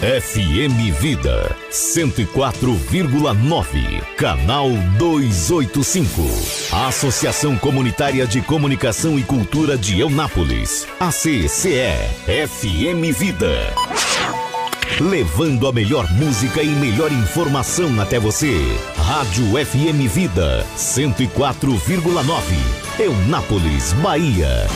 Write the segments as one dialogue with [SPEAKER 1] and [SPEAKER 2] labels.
[SPEAKER 1] FM Vida 104,9, canal 285. Associação Comunitária de Comunicação e Cultura de Eunápolis, ACCE, FM Vida. Levando a melhor música e melhor informação até você. Rádio FM Vida 104,9, Eunápolis, Bahia.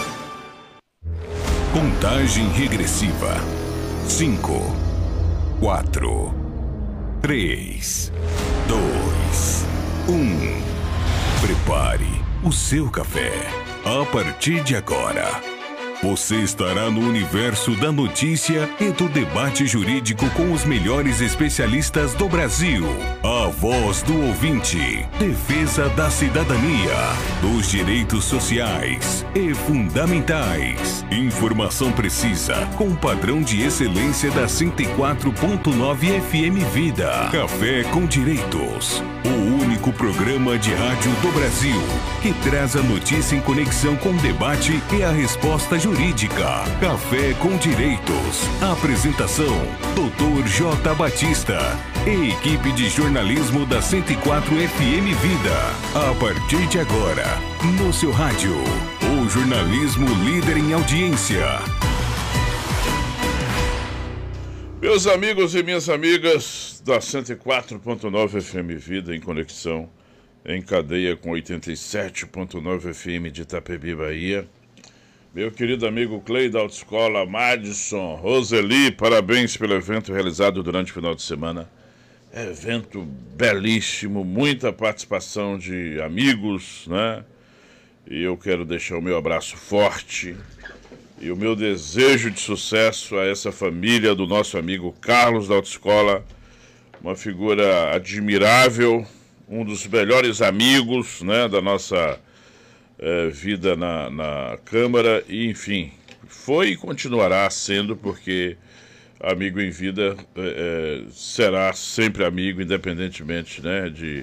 [SPEAKER 2] Contagem regressiva. 5, 4, 3, 2, 1. Prepare o seu café. A partir de agora, você estará no universo da notícia e do debate jurídico com os melhores especialistas do Brasil. A voz do ouvinte, defesa da cidadania, dos direitos sociais e fundamentais. Informação precisa, com padrão de excelência da 104.9 FM Vida. Café com Direitos, o único programa de rádio do Brasil que traz a notícia em conexão com o debate e a resposta jurídica. Café com Direitos. Apresentação: Dr. J. Batista e equipe de jornalismo da 104 FM Vida. A partir de agora, no seu rádio, o jornalismo líder em audiência.
[SPEAKER 3] Meus amigos e minhas amigas da 104.9 FM Vida em conexão, em cadeia com 87.9 FM de Itapebi, Bahia. Meu querido amigo Clay da Autoescola, Madison, Roseli, parabéns pelo evento realizado durante o final de semana. Evento belíssimo, muita participação de amigos, né? E eu quero deixar o meu abraço forte e o meu desejo de sucesso a essa família do nosso amigo Carlos da Autoescola, uma figura admirável, um dos melhores amigos, né, da nossa vida na Câmara, e enfim, foi e continuará sendo, porque amigo em vida será sempre amigo, independentemente, né, de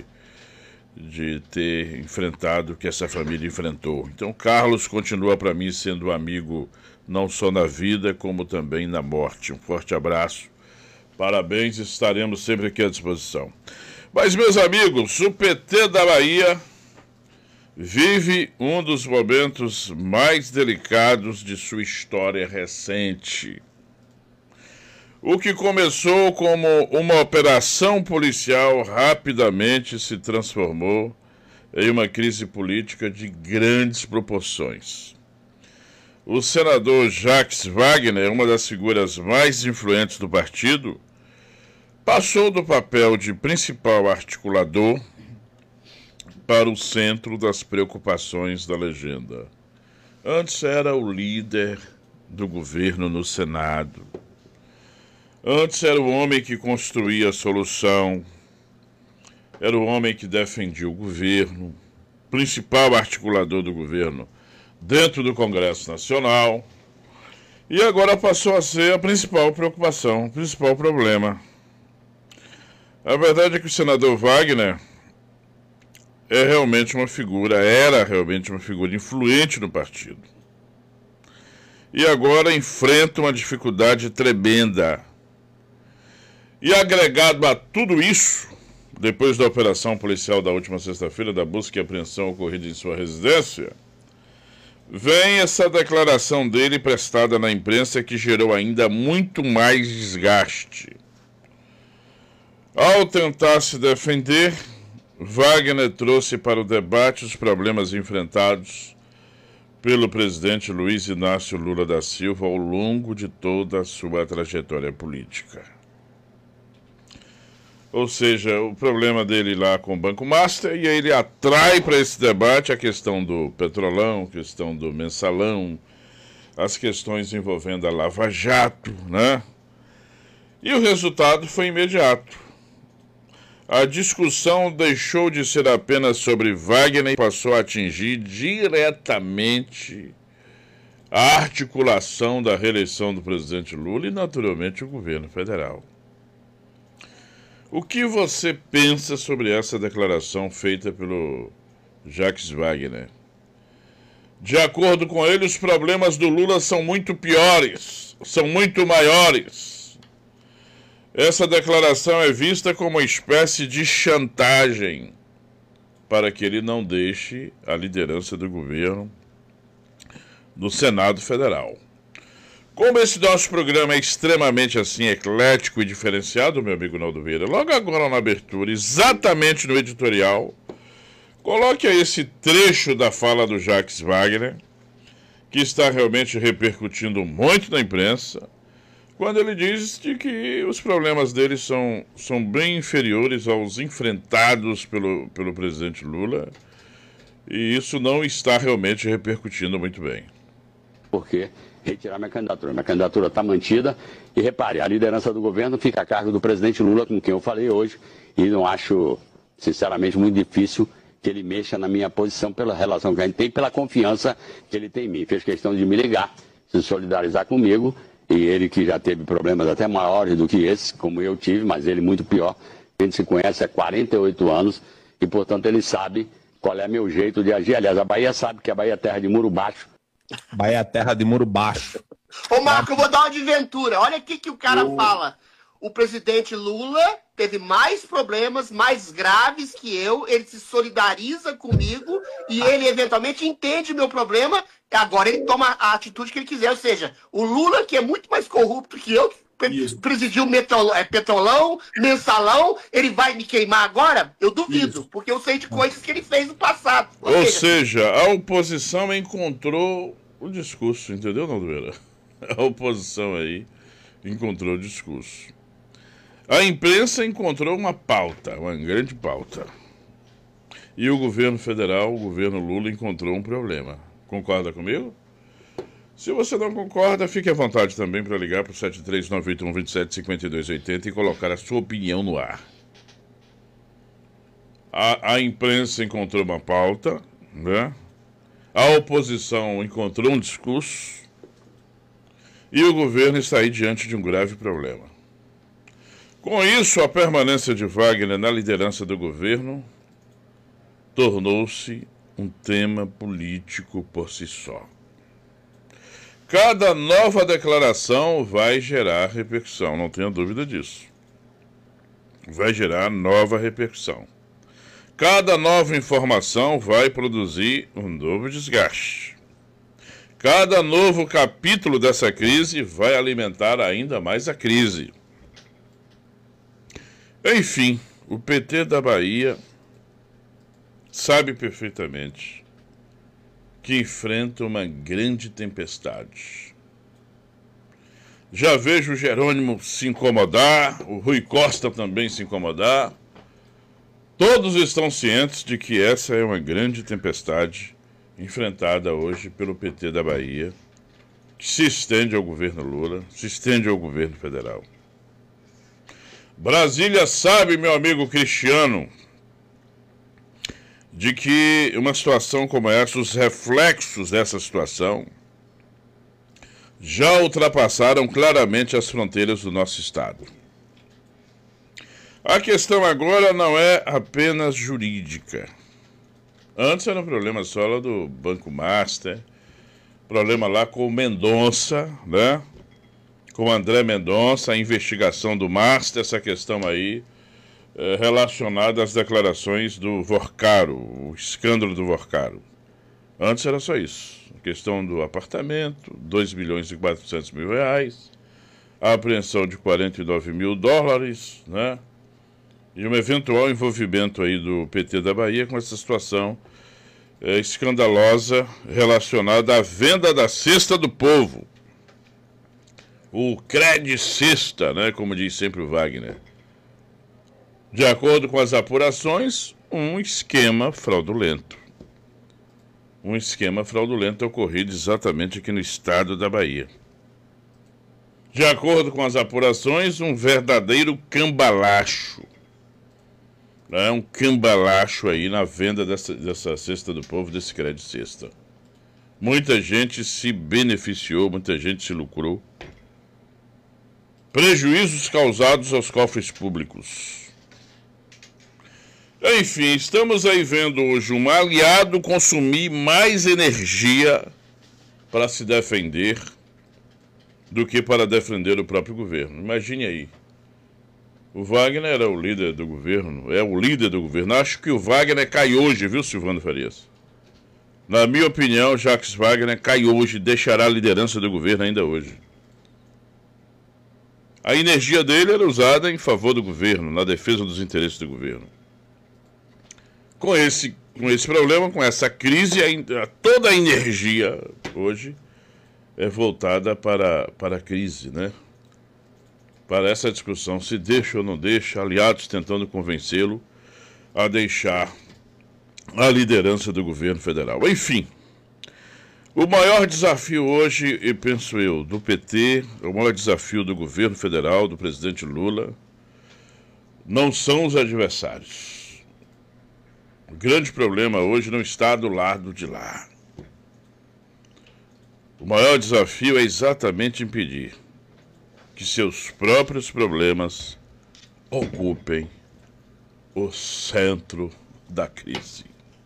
[SPEAKER 3] ter enfrentado o que essa família enfrentou. Então Carlos continua para mim sendo um amigo não só na vida, como também na morte. Um forte abraço, parabéns, estaremos sempre aqui à disposição. Mas, meus amigos, o PT da Bahia vive um dos momentos mais delicados de sua história recente. O que começou como uma operação policial rapidamente se transformou em uma crise política de grandes proporções. O senador Jacques Wagner, uma das figuras mais influentes do partido, passou do papel de principal articulador para o centro das preocupações da legenda. Antes era o líder do governo no Senado. Antes era o homem que construía a solução. Era o homem que defendia o governo, principal articulador do governo dentro do Congresso Nacional. E agora passou a ser a principal preocupação, o principal problema. A verdade é que o senador Wagner era realmente uma figura influente no partido. E agora enfrenta uma dificuldade tremenda. E agregado a tudo isso, depois da operação policial da última sexta-feira, da busca e apreensão ocorrida em sua residência, vem essa declaração dele prestada na imprensa que gerou ainda muito mais desgaste. Ao tentar se defender, Wagner trouxe para o debate os problemas enfrentados pelo presidente Luiz Inácio Lula da Silva ao longo de toda a sua trajetória política. Ou seja, o problema dele lá com o Banco Master, e aí ele atrai para esse debate a questão do Petrolão, a questão do Mensalão, as questões envolvendo a Lava Jato, né? E o resultado foi imediato. A discussão deixou de ser apenas sobre Wagner e passou a atingir diretamente a articulação da reeleição do presidente Lula e, naturalmente, o governo federal. O que você pensa sobre essa declaração feita pelo Jacques Wagner? De acordo com ele, os problemas do Lula são muito piores, são muito maiores. Essa declaração é vista como uma espécie de chantagem para que ele não deixe a liderança do governo no Senado Federal. Como esse nosso programa é extremamente assim eclético e diferenciado, meu amigo Naldo Vieira, logo agora na abertura, exatamente no editorial, coloque aí esse trecho da fala do Jacques Wagner, que está realmente repercutindo muito na imprensa, quando ele diz de que os problemas dele são bem inferiores aos enfrentados pelo presidente Lula, e isso não está realmente repercutindo muito bem.
[SPEAKER 4] Porque retirar minha candidatura está mantida, e repare, a liderança do governo fica a cargo do presidente Lula, com quem eu falei hoje, e não acho, sinceramente, muito difícil que ele mexa na minha posição pela relação que a gente tem, pela confiança que ele tem em mim. Fez questão de me ligar, se solidarizar comigo, e ele que já teve problemas até maiores do que esse, como eu tive, mas ele muito pior. A gente se conhece há 48 anos e, portanto, ele sabe qual é meu jeito de agir. Aliás, a Bahia sabe que a Bahia é terra de muro baixo.
[SPEAKER 5] Bahia é terra de muro baixo.
[SPEAKER 6] Ô, Marco, eu vou dar uma adventura. Olha o que o cara fala. O presidente Lula teve mais problemas, mais graves que eu. Ele se solidariza comigo e ele eventualmente entende meu problema. Agora ele toma a atitude que ele quiser. Ou seja, o Lula, que é muito mais corrupto que eu, presidiu Petrolão, Mensalão, ele vai me queimar agora? Eu duvido, porque eu sei de coisas que ele fez no passado.
[SPEAKER 3] Ou seja, a oposição encontrou o discurso, entendeu, Naldo? A oposição aí encontrou o discurso. A imprensa encontrou uma pauta, uma grande pauta. E o governo federal, o governo Lula, encontrou um problema. Concorda comigo? Se você não concorda, fique à vontade também para ligar para o 73981275280 e colocar a sua opinião no ar. A imprensa encontrou uma pauta, né? A oposição encontrou um discurso e o governo está aí diante de um grave problema. Com isso, a permanência de Wagner na liderança do governo tornou-se um tema político por si só. Cada nova declaração vai gerar repercussão, não tenha dúvida disso. Vai gerar nova repercussão. Cada nova informação vai produzir um novo desgaste. Cada novo capítulo dessa crise vai alimentar ainda mais a crise. Enfim, o PT da Bahia sabe perfeitamente que enfrenta uma grande tempestade. Já vejo o Jerônimo se incomodar, o Rui Costa também se incomodar. Todos estão cientes de que essa é uma grande tempestade enfrentada hoje pelo PT da Bahia, que se estende ao governo Lula, se estende ao governo federal. Brasília sabe, meu amigo Cristiano, de que uma situação como essa, os reflexos dessa situação, já ultrapassaram claramente as fronteiras do nosso estado. A questão agora não é apenas jurídica. Antes era um problema só lá do Banco Master, problema lá com o Mendonça, né? Com o André Mendonça, a investigação do Master, essa questão aí relacionada às declarações do Vorcaro, o escândalo do Vorcaro. Antes era só isso. A questão do apartamento, 2.400.000 reais, a apreensão de 49 mil dólares, né? E um eventual envolvimento aí do PT da Bahia com essa situação escandalosa relacionada à venda da cesta do povo. O credicista, né, como diz sempre o Wagner. De acordo com as apurações, um esquema fraudulento. Um esquema fraudulento ocorrido exatamente aqui no estado da Bahia. De acordo com as apurações, um verdadeiro cambalacho. Um cambalacho aí na venda dessa cesta do povo, desse credicista. Muita gente se beneficiou, muita gente se lucrou. Prejuízos causados aos cofres públicos. Enfim, estamos aí vendo hoje um aliado consumir mais energia para se defender do que para defender o próprio governo. Imagine aí. O Wagner era o líder do governo, é o líder do governo. Acho que o Wagner cai hoje, viu, Silvano Farias? Na minha opinião, Jacques Wagner cai hoje e deixará a liderança do governo ainda hoje. A energia dele era usada em favor do governo, na defesa dos interesses do governo. Com esse problema, com essa crise, toda a energia hoje é voltada para a crise, né? Para essa discussão, se deixa ou não deixa, aliados tentando convencê-lo a deixar a liderança do governo federal. Enfim, o maior desafio hoje, e penso eu, do PT, o maior desafio do governo federal, do presidente Lula, não são os adversários. O grande problema hoje não está do lado de lá. O maior desafio é exatamente impedir que seus próprios problemas ocupem o centro da crise.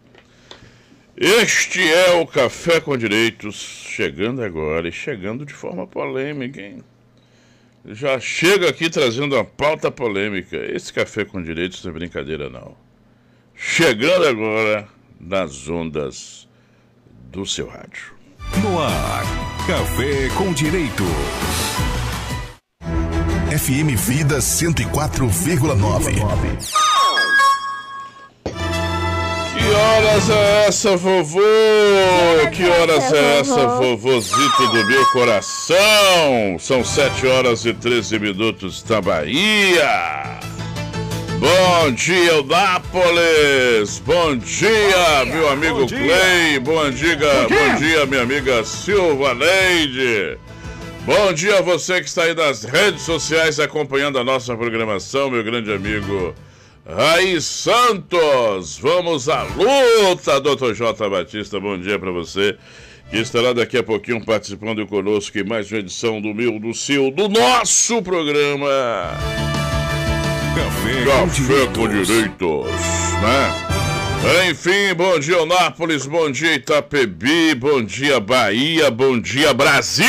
[SPEAKER 3] Este é o Café com Direitos, chegando agora e chegando de forma polêmica, hein? Já chega aqui trazendo uma pauta polêmica. Esse Café com Direitos não é brincadeira, não. Chegando agora nas ondas do seu rádio.
[SPEAKER 2] No ar, Café com Direitos. FM Vida 104,9.
[SPEAKER 3] Que horas é essa, vovô? Que horas é essa, vovôzito do meu coração? São 7 horas e 13 minutos na Bahia. Bom dia, Nápoles. Bom dia, meu amigo Clay. Bom dia, minha amiga Silva Neide. Bom dia a você que está aí nas redes sociais acompanhando a nossa programação, meu grande amigo Raiz Santos. Vamos à luta, Dr. J. Batista. Bom dia para você que estará daqui a pouquinho participando conosco em mais uma edição do meu, do seu, do nosso programa Café com Direitos, né? Enfim, bom dia Nápoles, bom dia Itapebi, bom dia Bahia, bom dia Brasil!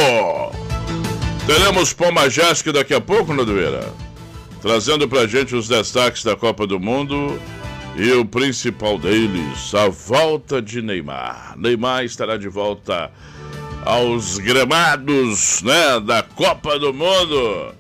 [SPEAKER 3] Teremos Pão Majestic daqui a pouco, Nodoeira, trazendo pra gente os destaques da Copa do Mundo e o principal deles, a volta de Neymar. Neymar estará de volta aos gramados, né, da Copa do Mundo.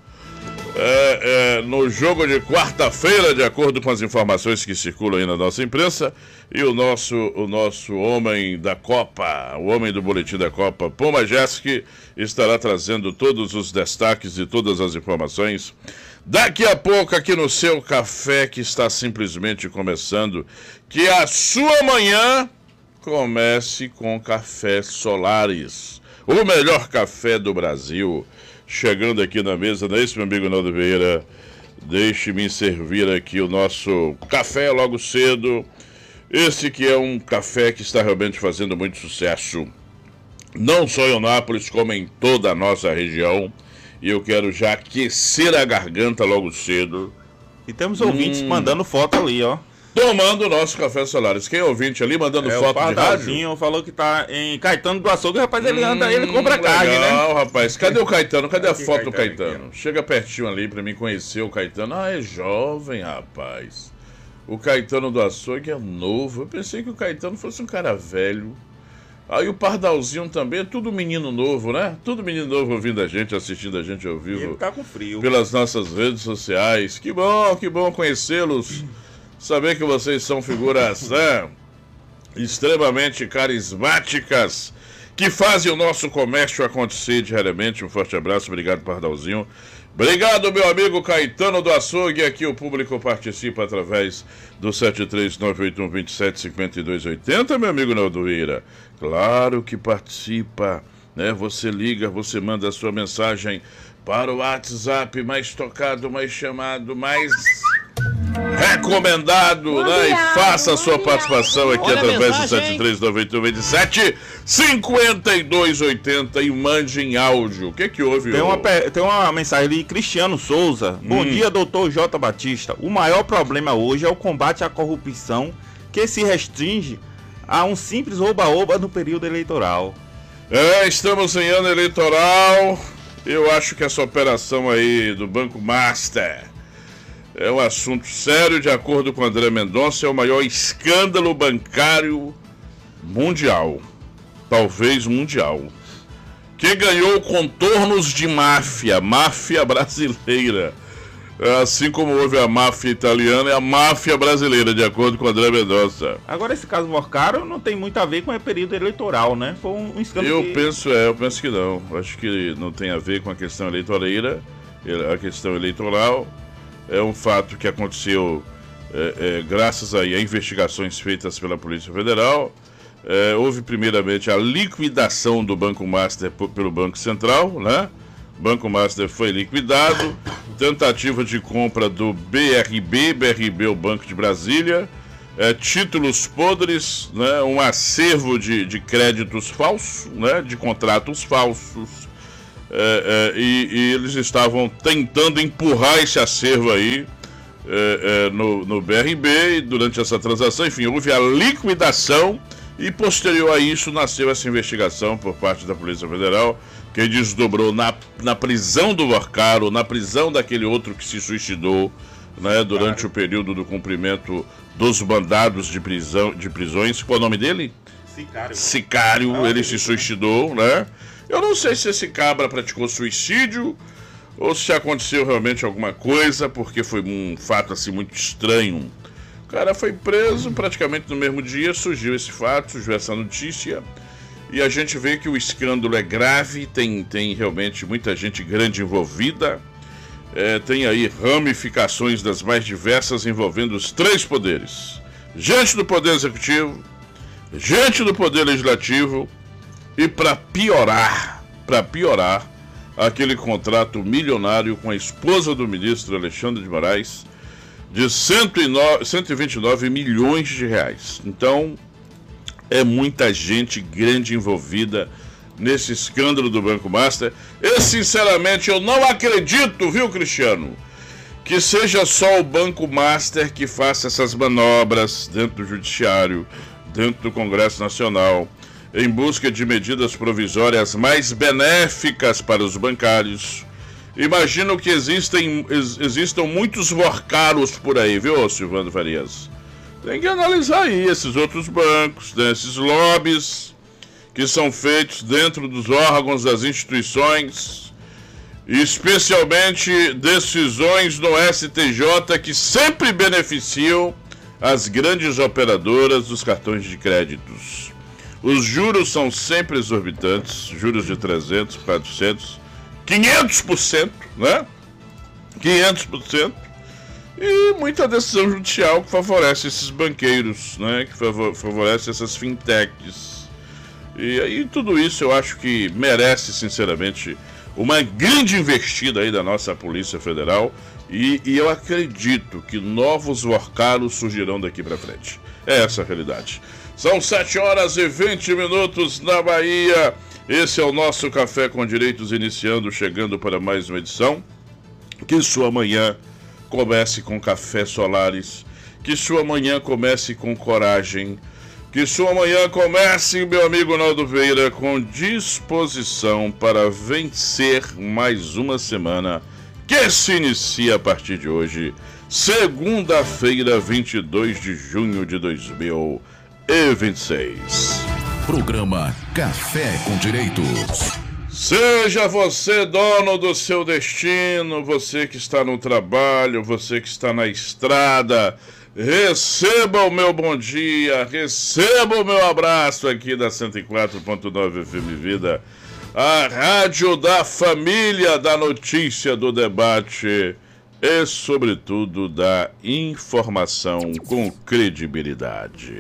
[SPEAKER 3] No jogo de quarta-feira, de acordo com as informações que circulam aí na nossa imprensa, e o nosso homem da Copa, o homem do boletim da Copa, Pão Majestic, estará trazendo todos os destaques e todas as informações daqui a pouco aqui no seu café, que está simplesmente começando. Que a sua manhã comece com Café Solares, o melhor café do Brasil. Chegando aqui na mesa, não é isso, meu amigo Naldo Vieira? Deixe-me servir aqui o nosso café logo cedo. Esse que é um café que está realmente fazendo muito sucesso, não só em Nápoles, como em toda a nossa região. E eu quero já aquecer a garganta logo cedo.
[SPEAKER 5] E temos ouvintes mandando foto ali, ó.
[SPEAKER 3] Tomando o nosso Café Solares. Quem é ouvinte ali mandando foto de rádio?
[SPEAKER 5] Falou que tá em Caetano do Açougue. Rapaz, ele anda, ele compra carne, né?
[SPEAKER 3] Não, rapaz. Cadê o Caetano? Cadê a foto do Caetano? Chega pertinho ali pra mim conhecer o Caetano. Ah, é jovem, rapaz. O Caetano do Açougue é novo. Eu pensei que o Caetano fosse um cara velho. Aí o Pardalzinho também, é tudo menino novo, né? Tudo menino novo ouvindo a gente, assistindo a gente ao vivo.
[SPEAKER 5] Ele tá com frio.
[SPEAKER 3] Pelas nossas redes sociais. Que bom conhecê-los. Saber que vocês são figuras, né, extremamente carismáticas, que fazem o nosso comércio acontecer diariamente. Um forte abraço, obrigado, Pardalzinho. Obrigado, meu amigo Caetano do Açougue. Aqui o público participa através do 73981275280, meu amigo Naldo Vieira. Claro que participa, né? Você liga, você manda a sua mensagem para o WhatsApp mais tocado, mais chamado, mais recomendado, né? E faça a sua participação aqui através do 739127-5280 e mande em áudio. O que houve?
[SPEAKER 5] Tem uma mensagem ali, Cristiano Souza. Bom dia, doutor J. Batista. O maior problema hoje é o combate à corrupção, que se restringe a um simples oba-oba no período eleitoral.
[SPEAKER 3] Estamos em ano eleitoral. Eu acho que essa operação aí do Banco Master É um assunto sério. De acordo com André Mendonça, é o maior escândalo bancário mundial, talvez mundial, que ganhou contornos de máfia brasileira. Assim como houve a máfia italiana, é a máfia brasileira, de acordo com André Mendonça.
[SPEAKER 5] Agora, esse caso Vorcaro não tem muito a ver com o período eleitoral, né? Foi um escândalo.
[SPEAKER 3] Eu penso que não. Acho que não tem a ver com a questão eleitoreira. A questão eleitoral é um fato que aconteceu graças aí a investigações feitas pela Polícia Federal. Houve primeiramente a liquidação do Banco Master pelo Banco Central, né? O Banco Master foi liquidado, tentativa de compra do BRB é o Banco de Brasília, títulos podres, né? Um acervo de créditos falsos, né? De contratos falsos, e eles estavam tentando empurrar esse acervo aí no BRB, e durante essa transação, enfim, houve a liquidação. E posterior a isso nasceu essa investigação por parte da Polícia Federal, que desdobrou na prisão do Vorcaro, na prisão daquele outro que se suicidou, né, durante o período do cumprimento dos mandados de prisões. Qual é o nome dele? Sicário, ele se suicidou, né? Eu não sei se esse cabra praticou suicídio ou se aconteceu realmente alguma coisa, porque foi um fato assim muito estranho. O cara foi preso, praticamente no mesmo dia surgiu esse fato, surgiu essa notícia, e a gente vê que o escândalo é grave, tem realmente muita gente grande envolvida, tem aí ramificações das mais diversas envolvendo os três poderes: gente do Poder Executivo, gente do Poder Legislativo e, para piorar, aquele contrato milionário com a esposa do ministro Alexandre de Moraes, de 129 milhões de reais. Então, é muita gente grande envolvida nesse escândalo do Banco Master. E, sinceramente, eu não acredito, viu, Cristiano, que seja só o Banco Master que faça essas manobras dentro do Judiciário, dentro do Congresso Nacional, em busca de medidas provisórias mais benéficas para os bancários. Imagino que existam muitos Vorcaros por aí, viu, Silvano Farias? Tem que analisar aí esses outros bancos, né, esses lobbies que são feitos dentro dos órgãos das instituições, especialmente decisões no STJ que sempre beneficiam as grandes operadoras dos cartões de créditos. Os juros são sempre exorbitantes, juros de 300, 400, 500%, né? 500%. E muita decisão judicial que favorece esses banqueiros, né? Que favorece essas fintechs. E aí tudo isso eu acho que merece, sinceramente, uma grande investida aí da nossa Polícia Federal. E eu acredito que novos Vorcaros surgirão daqui para frente. É essa a realidade. São 7h20 na Bahia. Esse é o nosso Café com Direitos iniciando, chegando para mais uma edição. Que sua manhã comece com café Solares. Que sua manhã comece com coragem. Que sua manhã comece, meu amigo Naldo Veira, com disposição para vencer mais uma semana que se inicia a partir de hoje, segunda-feira, 22 de junho de 2026.
[SPEAKER 2] Programa Café com Direitos.
[SPEAKER 3] Seja você dono do seu destino, você que está no trabalho, você que está na estrada, receba o meu bom dia, receba o meu abraço aqui da 104.9 FM Vida, a rádio da família, da notícia, do debate e, sobretudo, da informação com credibilidade.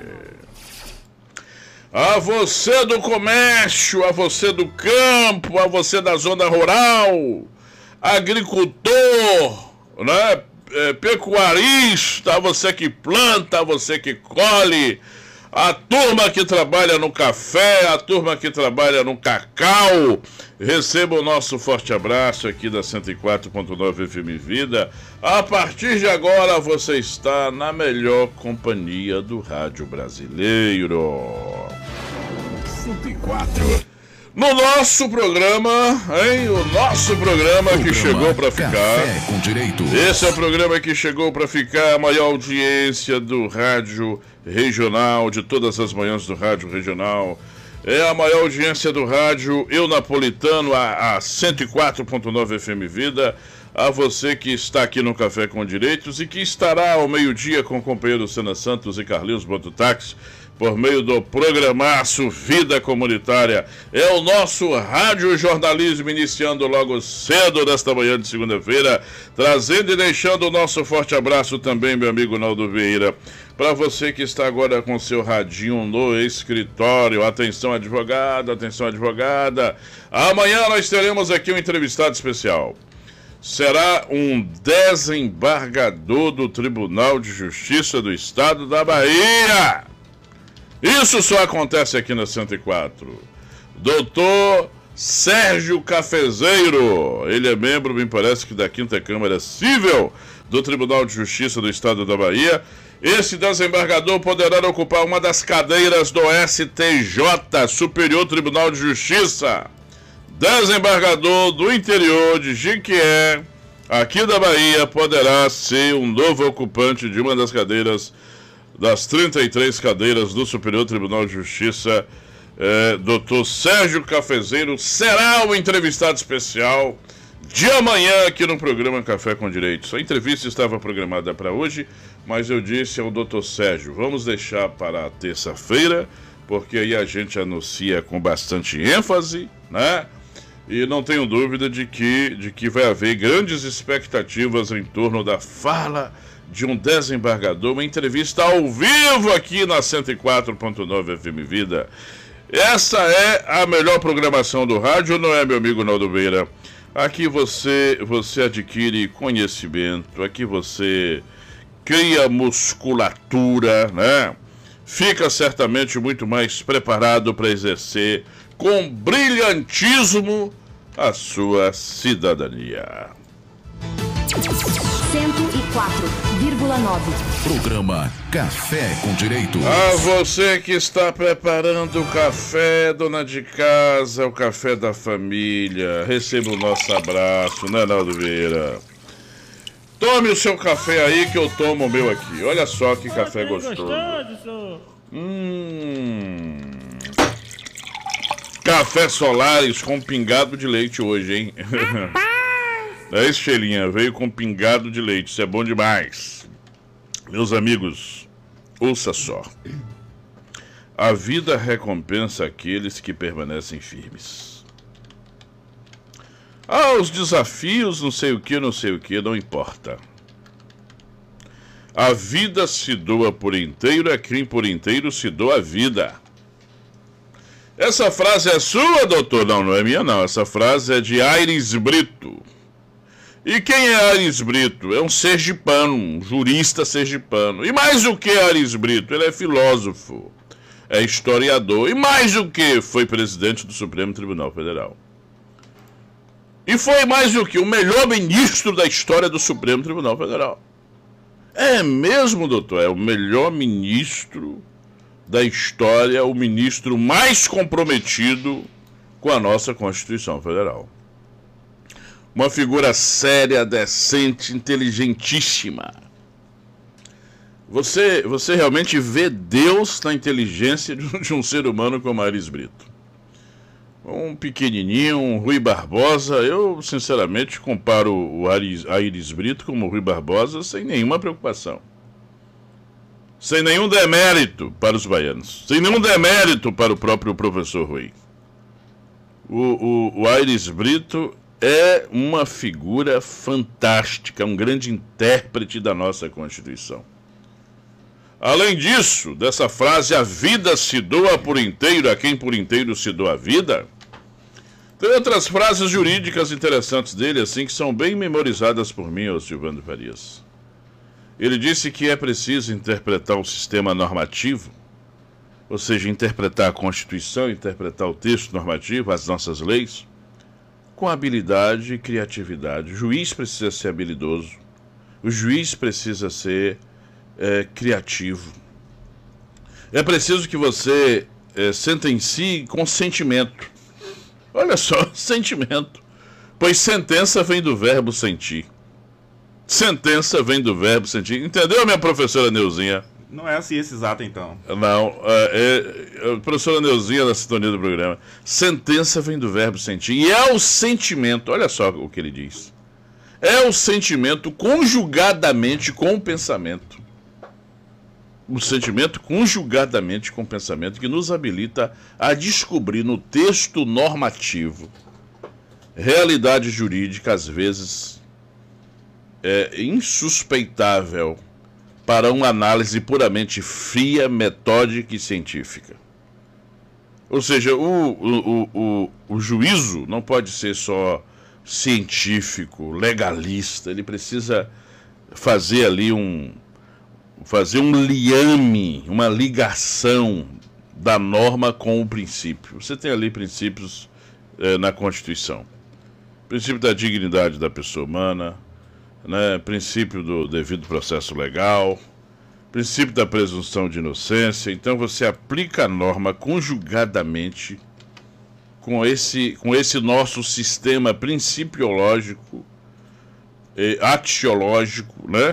[SPEAKER 3] A você do comércio, a você do campo, a você da zona rural, agricultor, né? Pecuarista, a você que planta, a você que colhe, a turma que trabalha no café, a turma que trabalha no cacau, receba o nosso forte abraço aqui da 104.9 FM Vida. A partir de agora você está na melhor companhia do rádio brasileiro.
[SPEAKER 2] 104.
[SPEAKER 3] No nosso programa, hein? O nosso programa que chegou para ficar.
[SPEAKER 2] Café com Direito.
[SPEAKER 3] Esse é o programa que chegou para ficar, a maior audiência do rádio regional, de todas as manhãs do rádio regional. É a maior audiência do rádio Eunapolitano, a 104.9 FM Vida. A você que está aqui no Café com Direitos e que estará ao meio-dia com o companheiro Sena Santos e Carlinhos Bototáxi, por meio do programaço Vida Comunitária. É o nosso rádio jornalismo iniciando logo cedo desta manhã de segunda-feira, trazendo e deixando o nosso forte abraço também, meu amigo Naldo Vieira. Para você que está agora com seu radinho no escritório, atenção advogada, atenção advogada. Amanhã nós teremos aqui um entrevistado especial. Será um desembargador do Tribunal de Justiça do Estado da Bahia. Isso só acontece aqui na 104. Doutor Sérgio Cafezeiro. Ele é membro, me parece que da 5ª Câmara Civil do Tribunal de Justiça do Estado da Bahia. Esse desembargador poderá ocupar uma das cadeiras do STJ, Superior Tribunal de Justiça. Desembargador do interior de Jequié, aqui da Bahia, poderá ser um novo ocupante de uma das cadeiras, das 33 cadeiras do Superior Tribunal de Justiça. Dr. Sérgio Cafezeiro será o entrevistado especial de amanhã aqui no programa Café com Direitos. A entrevista estava programada para hoje, mas eu disse ao Dr. Sérgio, vamos deixar para terça-feira, porque aí a gente anuncia com bastante ênfase, né? E não tenho dúvida de que vai haver grandes expectativas em torno da fala de um desembargador, uma entrevista ao vivo aqui na 104.9 FM Vida. Essa é a melhor programação do rádio, não é, meu amigo Naldo Beira? Aqui você adquire conhecimento, aqui você cria musculatura, né? Fica certamente muito mais preparado para exercer com brilhantismo a sua cidadania.
[SPEAKER 2] 104,9. Programa Café com Direito.
[SPEAKER 3] A você que está preparando o café, dona de casa, o café da família, receba o nosso abraço, né, Naldo Vieira? Tome o seu café aí que eu tomo o meu aqui. Olha só que café gostoso. Café Solares com pingado de leite hoje, hein? É isso, Xelinha, veio com pingado de leite, isso é bom demais. Meus amigos, ouça só. A vida recompensa aqueles que permanecem firmes. Os desafios, não sei o que, não importa. A vida se doa por inteiro, é quem por inteiro se doa a vida. Essa frase é sua, doutor? Não é minha não, essa frase é de Aires Brito. E quem é Aires Brito? É um sergipano, um jurista sergipano. E mais o que Aires Brito? Ele é filósofo, é historiador. E mais o que? Foi presidente do Supremo Tribunal Federal. E foi mais o que? O melhor ministro da história do Supremo Tribunal Federal. É mesmo, doutor? É o melhor ministro da história, o ministro mais comprometido com a nossa Constituição Federal. Uma figura séria, decente, inteligentíssima. Você realmente vê Deus na inteligência de um ser humano como Aires Brito. Um pequenininho, um Rui Barbosa, eu sinceramente comparo o Aires Brito com o Rui Barbosa sem nenhuma preocupação. Sem nenhum demérito para os baianos. Sem nenhum demérito para o próprio professor Rui. O Aires Brito é uma figura fantástica, um grande intérprete da nossa Constituição. Além disso, dessa frase, a vida se doa por inteiro, a quem por inteiro se doa a vida, tem outras frases jurídicas interessantes dele, assim, que são bem memorizadas por mim, ô Silvano Farias. Ele disse que é preciso interpretar o sistema normativo, ou seja, interpretar a Constituição, interpretar o texto normativo, as nossas leis, com habilidade e criatividade. O juiz precisa ser habilidoso, o juiz precisa ser criativo. É preciso que você sentencie com sentimento. Olha só, sentimento. Pois sentença vem do verbo sentir. Sentença vem do verbo sentir. Entendeu, minha professora Neuzinha?
[SPEAKER 5] Não é assim esse exato, então.
[SPEAKER 3] Não, professora Neuzinha da sintonia do programa. Sentença vem do verbo sentir. E é o sentimento, olha só o que ele diz. É o sentimento conjugadamente com o pensamento. O sentimento conjugadamente com o pensamento que nos habilita a descobrir no texto normativo realidade jurídica, às vezes, insuspeitável para uma análise puramente fria, metódica e científica. Ou seja, o juízo não pode ser só científico, legalista, ele precisa fazer ali um liame, uma ligação da norma com o princípio. Você tem ali princípios na Constituição. Princípio da dignidade da pessoa humana, né? Princípio do devido processo legal, princípio da presunção de inocência. Então você aplica a norma conjugadamente com esse nosso sistema principiológico, axiológico, né?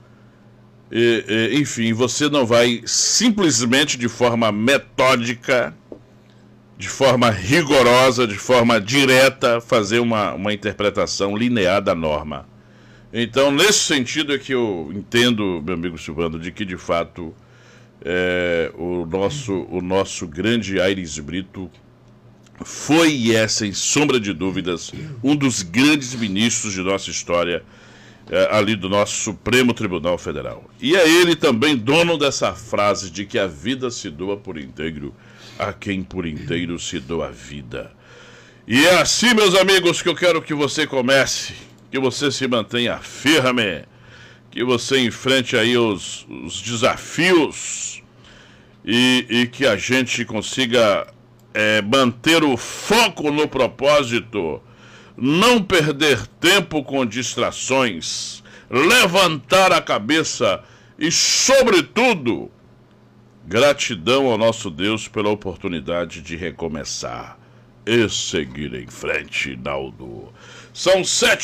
[SPEAKER 3] Enfim, você não vai simplesmente de forma metódica, de forma rigorosa, de forma direta, fazer uma interpretação linear da norma. Então, nesse sentido é que eu entendo, meu amigo Silvano, de que, de fato, o nosso grande Aires Brito foi e é, sem sombra de dúvidas, um dos grandes ministros de nossa história, ali do nosso Supremo Tribunal Federal. E é ele também dono dessa frase de que a vida se doa por inteiro a quem por inteiro se doa a vida. E é assim, meus amigos, que eu quero que você comece, que você se mantenha firme, que você enfrente aí os desafios e que a gente consiga manter o foco no propósito, não perder tempo com distrações, levantar a cabeça e, sobretudo, gratidão ao nosso Deus pela oportunidade de recomeçar e seguir em frente, Naldo. São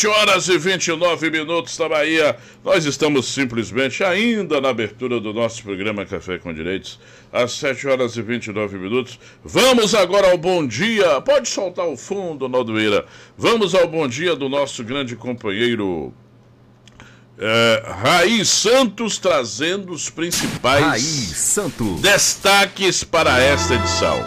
[SPEAKER 3] 7h29 da Bahia. Nós estamos simplesmente ainda na abertura do nosso programa Café com Direitos, às 7h29. Vamos agora ao bom dia. Pode soltar o fundo, Naldoeira. Vamos ao bom dia do nosso grande companheiro Raí Santos, trazendo os principais destaques para esta edição.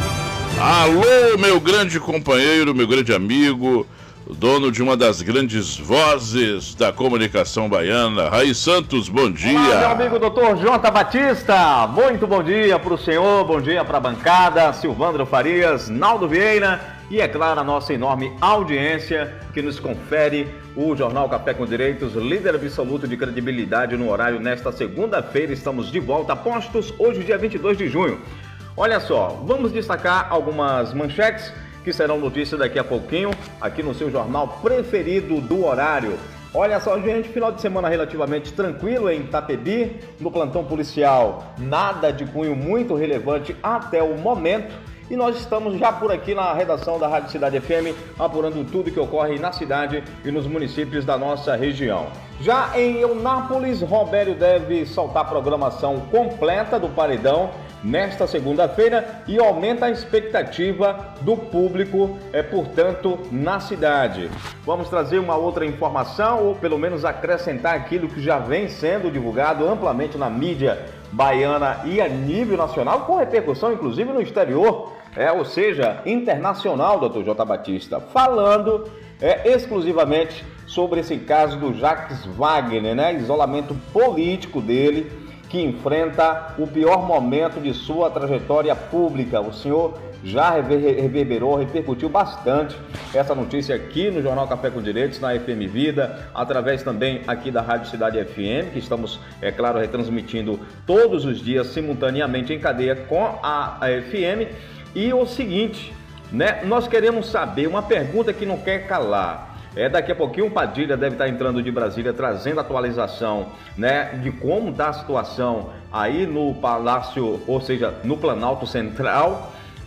[SPEAKER 3] Alô, meu grande companheiro, meu grande amigo, dono de uma das grandes vozes da comunicação baiana, Raí Santos, bom dia.
[SPEAKER 7] Olá, meu amigo doutor Jota Batista, muito bom dia para o senhor, bom dia para a bancada, Silvandro Farias, Naldo Vieira e, é claro, a nossa enorme audiência que nos confere o Jornal Café com Direitos, líder absoluto de credibilidade no horário. Nesta segunda-feira estamos de volta, postos hoje, dia 22 de junho. Olha só, vamos destacar algumas manchetes que serão notícia daqui a pouquinho, aqui no seu jornal preferido do horário. Olha só, gente, final de semana relativamente tranquilo em Itapebi, no plantão policial, nada de cunho muito relevante até o momento. E nós estamos já por aqui na redação da Rádio Cidade FM, apurando tudo que ocorre na cidade e nos municípios da nossa região. Já em Eunápolis, Robério deve soltar a programação completa do Paredão nesta segunda-feira e aumenta a expectativa do público, portanto, na cidade. Vamos trazer uma outra informação, ou pelo menos acrescentar aquilo que já vem sendo divulgado amplamente na mídia baiana e a nível nacional, com repercussão inclusive no exterior, ou seja, internacional, doutor J. Batista, falando exclusivamente sobre esse caso do Jacques Wagner, né? Isolamento político dele, que enfrenta o pior momento de sua trajetória pública. O senhor já repercutiu bastante essa notícia aqui no Jornal Café com Direitos, na FM Vida, através também aqui da Rádio Cidade FM, que estamos, é claro, retransmitindo todos os dias simultaneamente em cadeia com a FM. E o seguinte, né? Nós queremos saber, uma pergunta que não quer calar. Daqui a pouquinho o Padilha deve estar entrando de Brasília trazendo atualização, né, de como está a situação aí no Palácio, ou seja, no Planalto Central.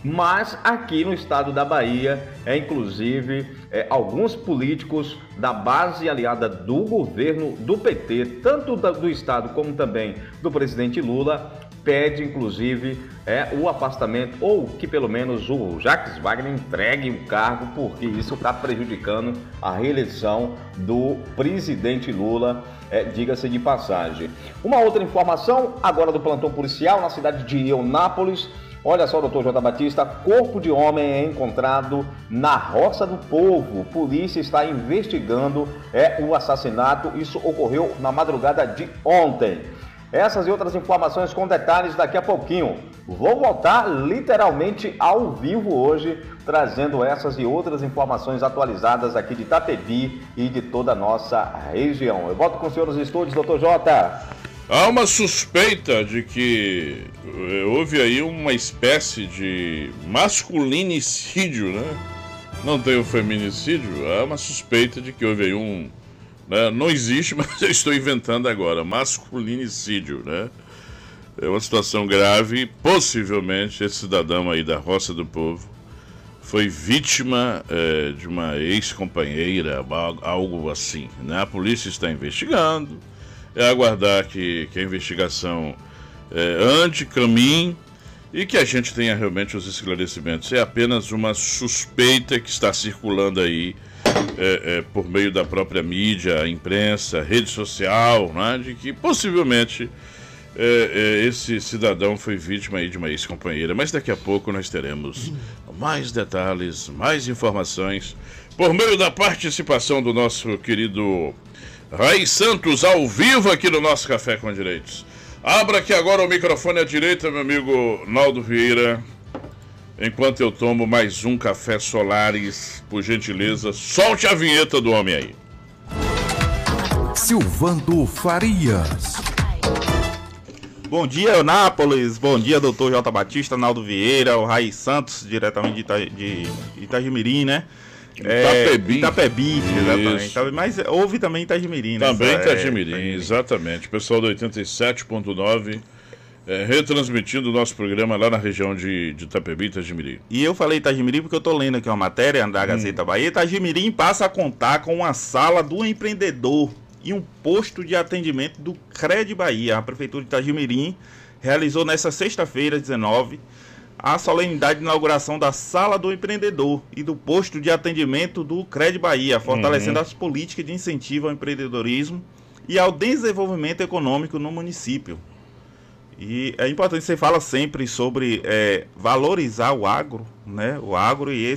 [SPEAKER 7] mas aqui no estado da Bahia, inclusive, alguns políticos da base aliada do governo do PT, tanto do estado como também do presidente Lula, pede, inclusive, o afastamento, ou que pelo menos o Jacques Wagner entregue o cargo, porque isso está prejudicando a reeleição do presidente Lula, diga-se de passagem. Uma outra informação, agora do plantão policial, na cidade de Eunápolis. Olha só, doutor J. Batista, corpo de homem é encontrado na Roça do Povo. Polícia está investigando o assassinato. Isso ocorreu na madrugada de ontem. Essas e outras informações com detalhes daqui a pouquinho. Vou voltar literalmente ao vivo hoje, trazendo essas e outras informações atualizadas aqui de Itapebi e de toda a nossa região. Eu volto com o senhor nos estúdios, doutor Jota.
[SPEAKER 3] Há uma suspeita de que houve aí uma espécie de masculinicídio, né? Não tem o feminicídio, há uma suspeita de que houve aí um... Não existe, mas eu estou inventando agora. Masculinicídio, né? É uma situação grave. Possivelmente esse cidadão aí da Roça do Povo foi vítima de uma ex-companheira, algo assim, né? A polícia está investigando. É aguardar que a investigação ande, caminhe e que a gente tenha realmente os esclarecimentos. É apenas uma suspeita que está circulando aí por meio da própria mídia, imprensa, rede social, né, de que possivelmente esse cidadão foi vítima aí de uma ex-companheira. Mas daqui a pouco nós teremos mais detalhes, mais informações, por meio da participação do nosso querido Raí Santos, ao vivo aqui no nosso Café com Direitos. Abra aqui agora o microfone à direita, meu amigo Naldo Vieira. Enquanto eu tomo mais um café Solaris, por gentileza, solte a vinheta do homem aí.
[SPEAKER 2] Silvando Farias.
[SPEAKER 5] Bom dia, Eunápolis. Bom dia, doutor J. Batista, Naldo Vieira, o Raí Santos, diretamente de Itagimirim, né? Itapebi, exatamente. Mas houve também Itagimirim, né?
[SPEAKER 3] Também Itagimirim, exatamente. O pessoal do 87.9... retransmitindo o nosso programa lá na região de Itapebi, Itagimirim.
[SPEAKER 5] E eu falei Itagimirim porque eu tô lendo aqui uma matéria da Gazeta Bahia. Itagimirim passa a contar com uma sala do empreendedor e um posto de atendimento do Cred Bahia. A Prefeitura de Itagimirim realizou nesta sexta-feira, 19, a solenidade de inauguração da sala do empreendedor e do posto de atendimento do Cred Bahia, fortalecendo as políticas de incentivo ao empreendedorismo e ao desenvolvimento econômico no município. E é importante, você fala sempre sobre valorizar o agro, né? O agro e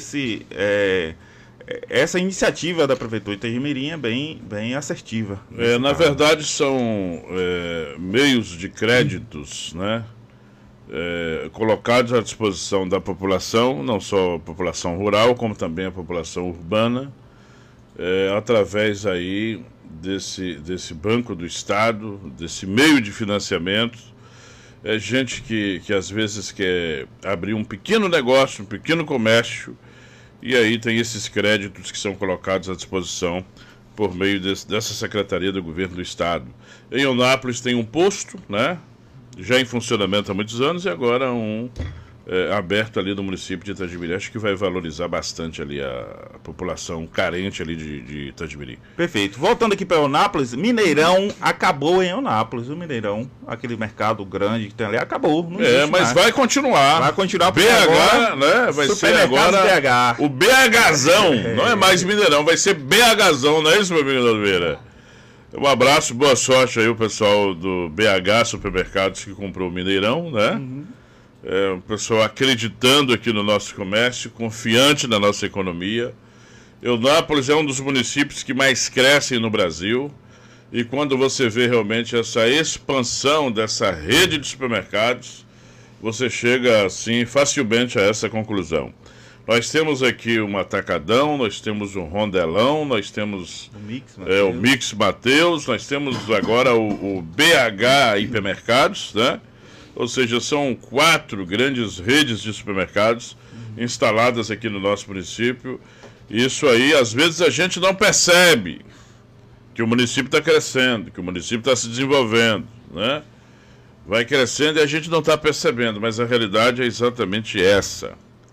[SPEAKER 5] essa iniciativa da Prefeitura de Itagimirim é bem assertiva.
[SPEAKER 3] Na verdade, são meios de créditos, né? Colocados à disposição da população, não só a população rural, como também a população urbana, através aí desse Banco do Estado, desse meio de financiamento. Gente que às vezes quer abrir um pequeno negócio, um pequeno comércio, e aí tem esses créditos que são colocados à disposição por meio dessa Secretaria do Governo do Estado. Em Eunápolis tem um posto, né, já em funcionamento há muitos anos, e agora aberto ali no município de Itagimirim. Acho que vai valorizar bastante ali a população carente ali de Itagimirim.
[SPEAKER 5] Perfeito. Voltando aqui para Eunápolis, Mineirão acabou em Eunápolis. O Mineirão, aquele mercado grande que tem ali, acabou.
[SPEAKER 3] Mas mais. Vai continuar.
[SPEAKER 5] Vai continuar
[SPEAKER 3] BH, agora, né? Vai ser agora
[SPEAKER 5] BH.
[SPEAKER 3] O BHzão. Não é mais Mineirão, vai ser BHzão, não é isso, meu amigo Oliveira? Um abraço, boa sorte aí o pessoal do BH Supermercados que comprou o Mineirão, né? O pessoal acreditando aqui no nosso comércio, confiante na nossa economia. Eunápolis é um dos municípios que mais crescem no Brasil, e quando você vê realmente essa expansão dessa rede de supermercados, você chega assim facilmente a essa conclusão. Nós temos aqui um Atacadão, nós temos um Rondelão, nós temos o Mix Mateus, nós temos agora o BH Hipermercados, né? Ou seja, são 4 grandes redes de supermercados instaladas aqui no nosso município. Isso aí, às vezes a gente não percebe que o município está crescendo, que o município está se desenvolvendo, né? Vai crescendo e a gente não está percebendo, mas a realidade é exatamente essa.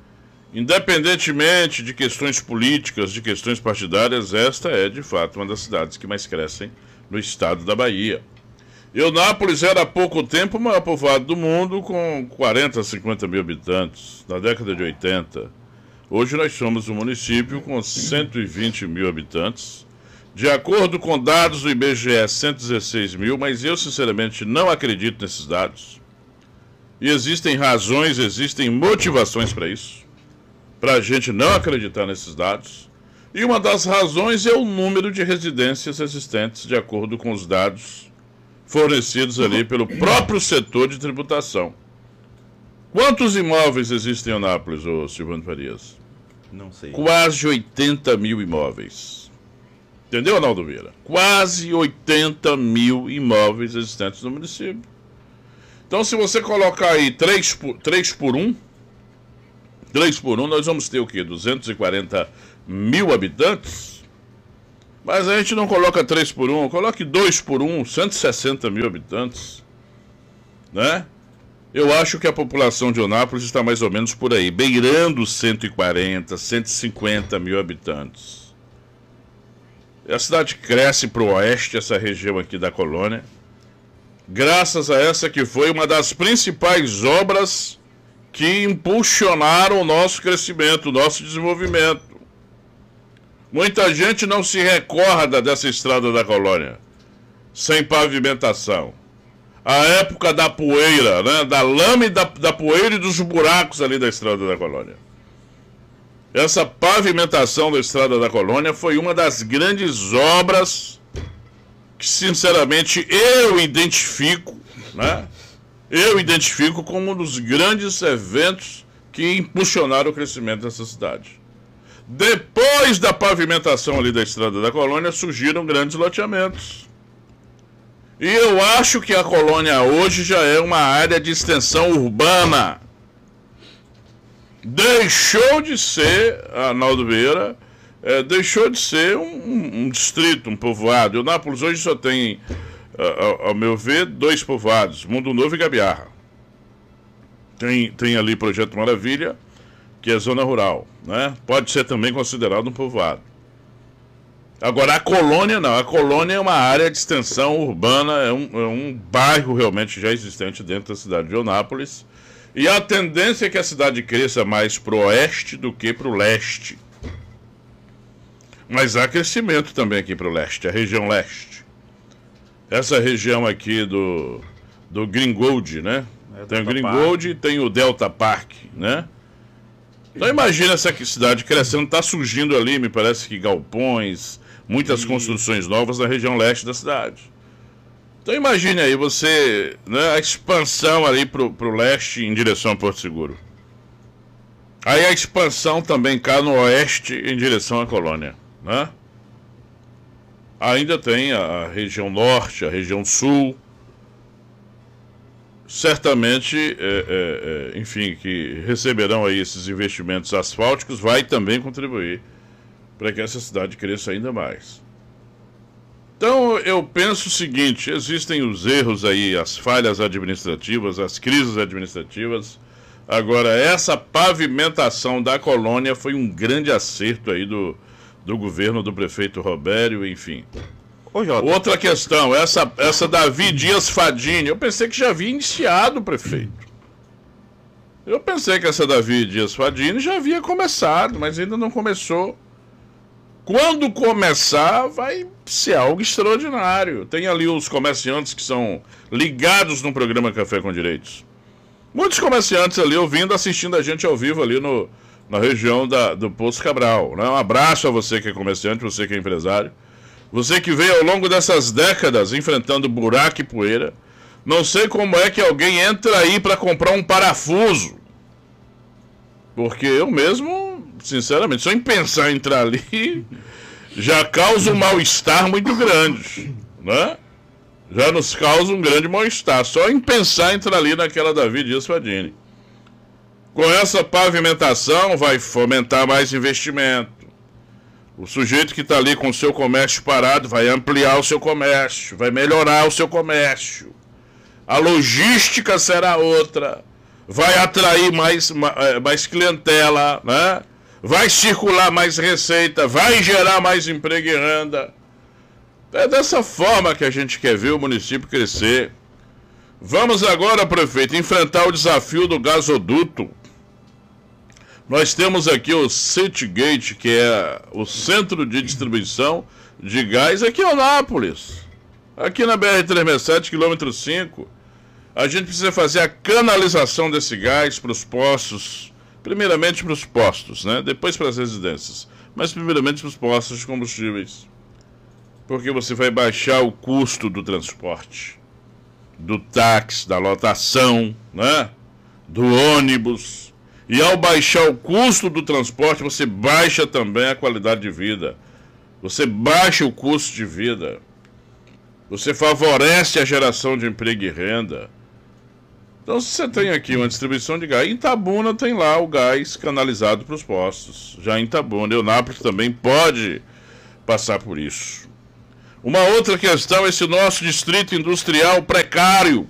[SPEAKER 3] Independentemente de questões políticas, de questões partidárias, esta é, de fato, uma das cidades que mais crescem no estado da Bahia. Eunápolis era há pouco tempo o maior povoado do mundo, com 40 a 50 mil habitantes, na década de 80. Hoje nós somos um município com 120 mil habitantes. De acordo com dados do IBGE, 116 mil, mas eu sinceramente não acredito nesses dados. E existem razões, existem motivações para isso, para a gente não acreditar nesses dados. E uma das razões é o número de residências existentes, de acordo com os dados fornecidos ali pelo próprio setor de tributação. Quantos imóveis existem em Eunápolis, ô Silvano Farias?
[SPEAKER 5] Não sei.
[SPEAKER 3] Quase 80 mil imóveis. Entendeu, Arnaldo Vieira? Quase 80 mil imóveis existentes no município. Então, se você colocar aí 3 por 1, nós vamos ter o quê? 240 mil habitantes? Mas a gente não coloca 3 por 1, coloque 2 por 1, 160 mil habitantes. Né? Eu acho que a população de Eunápolis está mais ou menos por aí, beirando 140, 150 mil habitantes. A cidade cresce para o oeste, essa região aqui da colônia, graças a essa que foi uma das principais obras que impulsionaram o nosso crescimento, o nosso desenvolvimento. Muita gente não se recorda dessa estrada da colônia, sem pavimentação. A época da poeira, né? Da lama e da poeira e dos buracos ali da estrada da colônia. Essa pavimentação da estrada da colônia foi uma das grandes obras que, sinceramente, eu identifico, né? Eu identifico como um dos grandes eventos que impulsionaram o crescimento dessa cidade. Depois da pavimentação ali da estrada da colônia, surgiram grandes loteamentos. E eu acho que a colônia hoje já é uma área de extensão urbana. Deixou de ser, Arnaldo Vieira, deixou de ser um distrito, um povoado. Eunápolis hoje só tem, ao meu ver, 2 povoados, Mundo Novo e Gabiarra. Tem ali Projeto Maravilha, que é zona rural, né? Pode ser também considerado um povoado. Agora, a colônia não. A colônia é uma área de extensão urbana, é um bairro realmente já existente dentro da cidade de Eunápolis. E a tendência é que a cidade cresça mais para o oeste do que para o leste. Mas há crescimento também aqui para o leste, a região leste. Essa região aqui do Green Gold, né? Tem o Green Gold e tem o Delta Park, né? Então imagina essa cidade crescendo, está surgindo ali, me parece que galpões, muitas construções novas na região leste da cidade. Então imagine aí você, né, a expansão ali pro leste em direção a Porto Seguro. Aí a expansão também cá no oeste em direção à colônia, né? Ainda tem a região norte, a região sul. Certamente, enfim, que receberão aí esses investimentos asfálticos, vai também contribuir para que essa cidade cresça ainda mais. Então, eu penso o seguinte, existem os erros aí, as falhas administrativas, as crises administrativas. Agora, essa pavimentação da colônia foi um grande acerto aí do governo do prefeito Robério, enfim. Outra questão, essa Davi Dias Fadini, eu pensei que já havia iniciado o prefeito. Eu pensei que essa Davi Dias Fadini já havia começado, mas ainda não começou. Quando começar, vai ser algo extraordinário. Tem ali os comerciantes que são ligados no programa Café com Direitos. Muitos comerciantes ali ouvindo, assistindo a gente ao vivo ali na região do Poço Cabral. Né? Um abraço a você que é comerciante, você que é empresário. Você que veio ao longo dessas décadas enfrentando buraco e poeira. Não sei como é que alguém entra aí para comprar um parafuso. Porque eu mesmo, sinceramente, só em pensar em entrar ali, já causa um mal-estar muito grande, né? Já nos causa um grande mal-estar. Só em pensar em entrar ali naquela Davi Dias Fadini. Com essa pavimentação vai fomentar mais investimento. O sujeito que está ali com o seu comércio parado vai ampliar o seu comércio, vai melhorar o seu comércio. A logística será outra. vai atrair mais clientela, né? Vai circular mais receita, vai gerar mais emprego e renda. É dessa forma que a gente quer ver o município crescer. Vamos agora, prefeito, enfrentar o desafio do gasoduto. Nós temos aqui o Citygate, que é o centro de distribuição de gás aqui em Eunápolis. Aqui na BR-367, quilômetro 5. A gente precisa fazer a canalização desse gás para os postos. Primeiramente para os postos, né? Depois para as residências. Mas primeiramente para os postos de combustíveis. Porque você vai baixar o custo do transporte. Do táxi, da lotação, né? Do ônibus. E ao baixar o custo do transporte, você baixa também a qualidade de vida. Você baixa o custo de vida. Você favorece a geração de emprego e renda. Então, se você tem aqui uma distribuição de gás, em Itabuna tem lá o gás canalizado para os postos. Já em Itabuna, Eunápolis também pode passar por isso. Uma outra questão é esse nosso distrito industrial precário.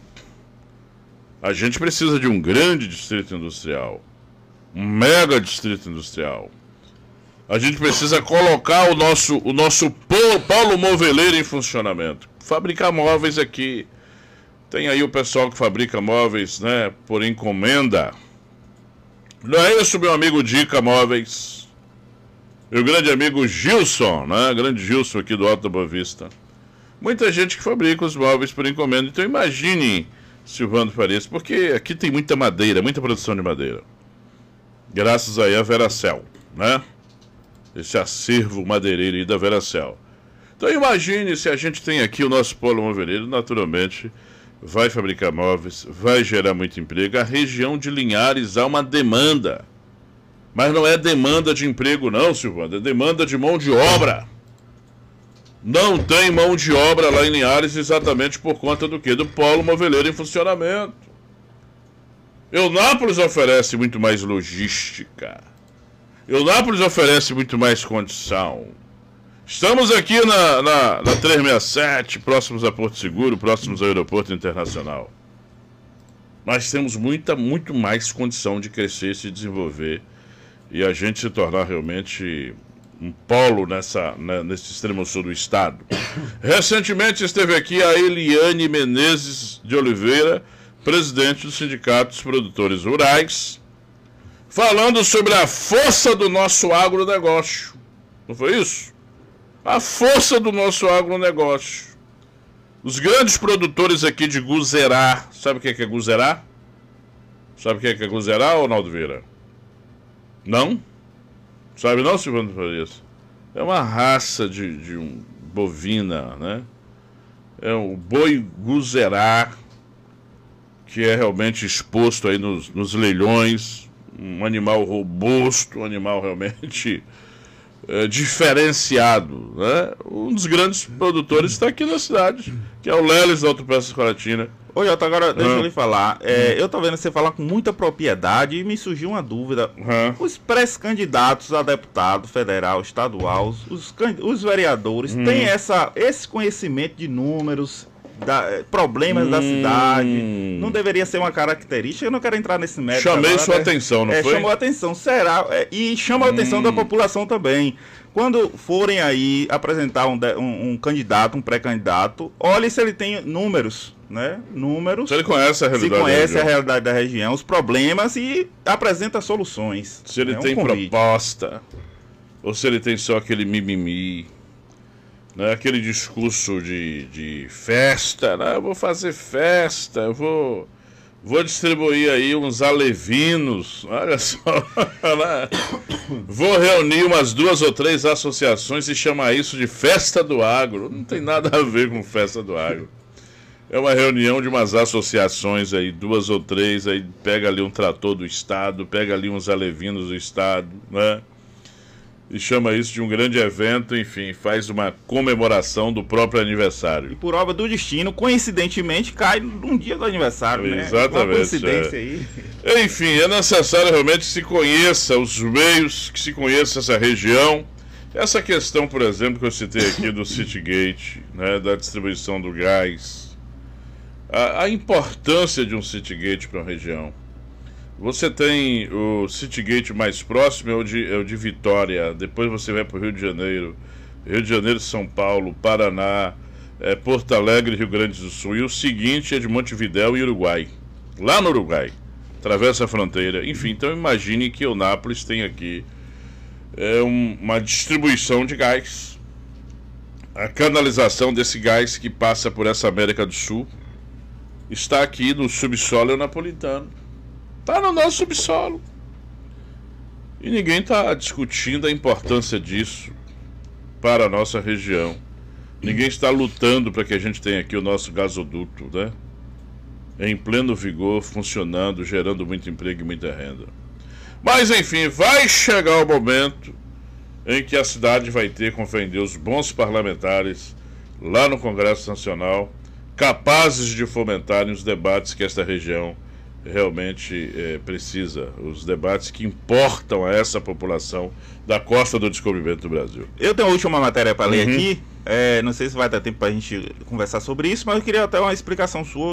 [SPEAKER 3] A gente precisa de um grande distrito industrial. Um mega distrito industrial. A gente precisa colocar o nosso polo moveleiro em funcionamento. Fabricar móveis aqui. Tem aí o pessoal que fabrica móveis, né, por encomenda. Não é isso, meu amigo Dica Móveis? Meu grande amigo Gilson, né, grande Gilson aqui do Alto da Boa Vista. Muita gente que fabrica os móveis por encomenda. Então imagine, Silvano Farias, porque aqui tem muita madeira, muita produção de madeira. Graças aí a Veracel, né? Esse acervo madeireiro aí da Veracel. Então imagine se a gente tem aqui o nosso polo moveleiro, naturalmente vai fabricar móveis, vai gerar muito emprego. A região de Linhares há uma demanda. Mas não é demanda de emprego não, Silvano, é demanda de mão de obra. Não tem mão de obra lá em Linhares exatamente por conta do quê? Do polo moveleiro em funcionamento. Eunápolis oferece muito mais logística. Eunápolis oferece muito mais condição. Estamos aqui na 367, próximos a Porto Seguro, próximos ao Aeroporto Internacional. Nós temos muito mais condição de crescer, se desenvolver e a gente se tornar realmente um polo nesse extremo sul do estado. Recentemente esteve aqui a Eliane Menezes de Oliveira, presidente do Sindicato dos Produtores Rurais, falando sobre a força do nosso agronegócio. Não foi isso? A força do nosso agronegócio. Os grandes produtores aqui de Guzerá. Sabe o que é Guzerá? Sabe o que é Guzerá, Ronaldo Vieira? Não? Sabe não, Silvano Farias? É uma raça de bovina, né? É o boi Guzerá, que é realmente exposto aí nos leilões. Um animal robusto, um animal realmente diferenciado, né? Um dos grandes produtores está aqui na cidade, que é o Leles da Autopeças Colatina.
[SPEAKER 5] Ô Jota, agora deixa eu lhe falar. Eu tô vendo você falar com muita propriedade e me surgiu uma dúvida. Os pré-candidatos a deputado federal, estadual, os vereadores têm esse conhecimento de números, problemas da cidade. Não deveria ser uma característica. Eu não quero entrar nesse mérito.
[SPEAKER 3] Chamei
[SPEAKER 5] agora,
[SPEAKER 3] sua atenção, não foi?
[SPEAKER 5] Chamou a atenção, será? E chama a atenção da população também. Quando forem aí apresentar um candidato, um pré-candidato, olhe se ele tem números, né? Números.
[SPEAKER 3] Se ele conhece a realidade,
[SPEAKER 5] se conhece a realidade da região, os problemas e apresenta soluções.
[SPEAKER 3] Se ele tem proposta, ou se ele tem só aquele mimimi. Né, aquele discurso de festa, né? Eu vou fazer festa, eu vou distribuir aí uns alevinos, olha só, né? Vou reunir umas 2 ou 3 associações e chamar isso de festa do agro. Não tem nada a ver com festa do agro. É uma reunião de umas associações aí, 2 ou 3, aí pega ali um trator do estado, pega ali uns alevinos do estado, né? E chama isso de um grande evento, enfim, faz uma comemoração do próprio aniversário.
[SPEAKER 5] E por obra do destino, coincidentemente, cai num dia do aniversário, né?
[SPEAKER 3] Exatamente.
[SPEAKER 5] Uma coincidência aí.
[SPEAKER 3] Enfim, é necessário realmente que se conheça os meios, que se conheça essa região. Essa questão, por exemplo, que eu citei aqui do Citygate, né, da distribuição do gás. A importância de um Citygate para uma região. Você tem o Citygate mais próximo, é o de Vitória. Depois você vai para o Rio de Janeiro, São Paulo, Paraná, Porto Alegre, Rio Grande do Sul. E o seguinte é de Montevidéu e Uruguai. Lá no Uruguai. Atravessa a fronteira. Enfim, então imagine que Eunápolis tem aqui uma distribuição de gás. A canalização desse gás que passa por essa América do Sul está aqui no subsolo napolitano. Está no nosso subsolo. E ninguém está discutindo a importância disso para a nossa região. Ninguém está lutando para que a gente tenha aqui o nosso gasoduto, né? Em pleno vigor, funcionando, gerando muito emprego e muita renda. Mas enfim, vai chegar o momento em que a cidade vai ter, com fé em Deus, bons parlamentares lá no Congresso Nacional, capazes de fomentarem os debates que esta região realmente precisa, os debates que importam a essa população da costa do descobrimento do Brasil.
[SPEAKER 5] Eu tenho a última matéria para ler aqui, não sei se vai dar tempo para a gente conversar sobre isso, mas eu queria até uma explicação sua.